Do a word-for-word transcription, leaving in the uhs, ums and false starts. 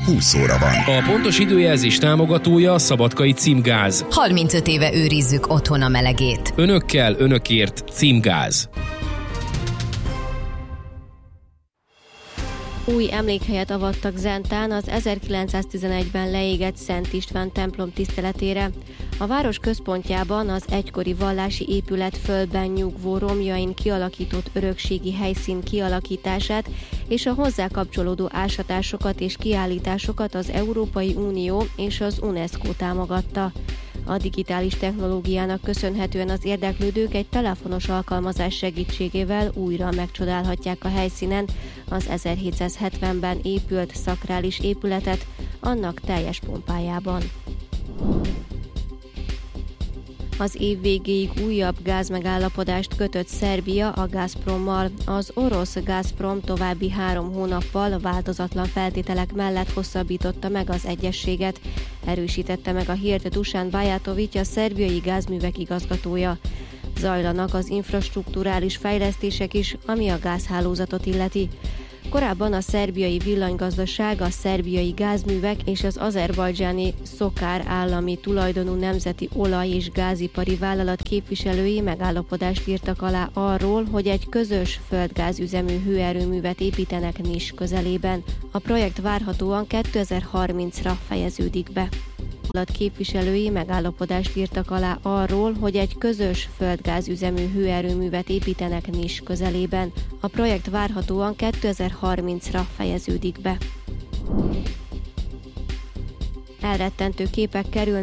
húsz óra van. A pontos időjelzés támogatója a Szabadkai Címgáz. harmincöt éve őrizzük otthon a melegét. Önökkel, önökért Címgáz. Új emlékhelyet avattak Zentán az ezerkilencszáztizenegyben leégett Szent István templom tiszteletére. A város központjában az egykori vallási épület földben nyugvó romjain kialakított örökségi helyszín kialakítását és a hozzá kapcsolódó ásatásokat és kiállításokat az Európai Unió és az UNESCO támogatta. A digitális technológiának köszönhetően az érdeklődők egy telefonos alkalmazás segítségével újra megcsodálhatják a helyszínen az ezerhétszázhetvenben épült szakrális épületet annak teljes pompájában. Az év végéig újabb gázmegállapodást kötött Szerbia a Gazprommal. Az orosz Gazprom további három hónappal változatlan feltételek mellett hosszabbította meg az egyezséget, erősítette meg a hírt Dusan Bajatović, a szerbiai gázművek igazgatója. Zajlanak az infrastrukturális fejlesztések is, ami a gázhálózatot illeti. Korábban a szerbiai villanygazdaság, a szerbiai gázművek és az azerbajdzsáni Szokár állami tulajdonú nemzeti olaj- és gázipari vállalat képviselői megállapodást írtak alá arról, hogy egy közös földgázüzemű hőerőművet építenek Nis közelében. A projekt várhatóan kétezer-harmincra fejeződik be. Képviselői megállapodást írtak alá arról, hogy egy közös földgázüzemű hőerőművet építenek Nis közelében. A projekt várhatóan kétezer-harmincra fejeződik be. Elrettentő képek kerülnek